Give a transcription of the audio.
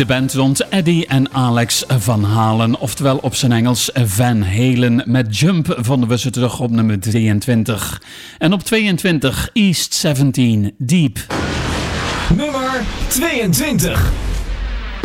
De band rond Eddie en Alex Van Halen, oftewel op zijn Engels Van Halen, met Jump vonden we ze terug op nummer 23. En op 22 East 17, Deep. Nummer 22.